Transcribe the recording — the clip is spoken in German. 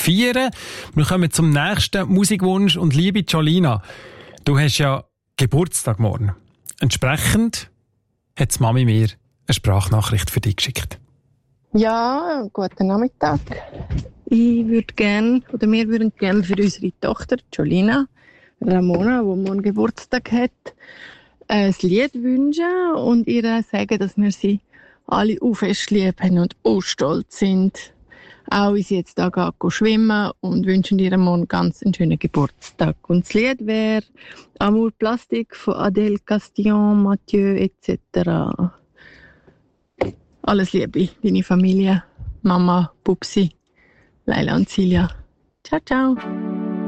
feiern. Wir kommen zum nächsten Musikwunsch. Und liebe Jolina, du hast ja Geburtstag morgen. Entsprechend hat die Mami mir eine Sprachnachricht für dich geschickt. Ja, guten Nachmittag. Wir würden gerne für unsere Tochter Jolina Ramona, die morgen Geburtstag hat, ein Lied wünschen und ihr sagen, dass wir sie alle auch fest lieb haben und auch stolz sind. Auch wenn sie jetzt da geht schwimmen und wünschen ihr morgen ganz einen schönen Geburtstag. Und das Lied wäre Amour Plastique von Adèle Castillon, Mathieu etc. Alles Liebe, deine Familie, Mama, Pupsi, Leila und Silja. Ciao, ciao.